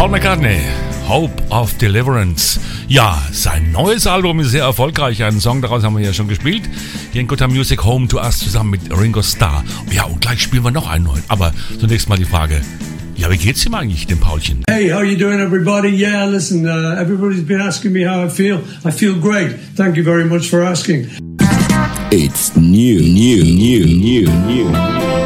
Paul McCartney, Hope of Deliverance. Ja, sein neues Album ist sehr erfolgreich. Einen Song daraus haben wir ja schon gespielt. Hier in Gutta Music, Home to Us, zusammen mit Ringo Starr. Ja, und gleich spielen wir noch einen neuen. Aber zunächst mal die Frage, ja, wie geht's ihm eigentlich, dem Paulchen? Hey, how you doing, everybody? Yeah, listen, everybody's been asking me how I feel. I feel great. Thank you very much for asking. It's new.